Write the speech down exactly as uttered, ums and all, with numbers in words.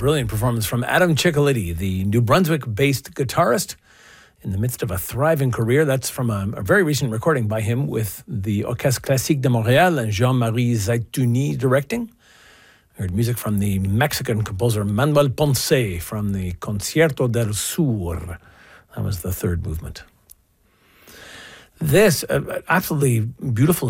brilliant performance from Adam Ciccoliti, the New Brunswick-based guitarist in the midst of a thriving career. That's from a, a very recent recording by him with the Orchestre Classique de Montréal and Jean-Marie Zaitouni directing. We heard music from the Mexican composer Manuel Ponce from the Concierto del Sur. That was the third movement. This uh, absolutely beautiful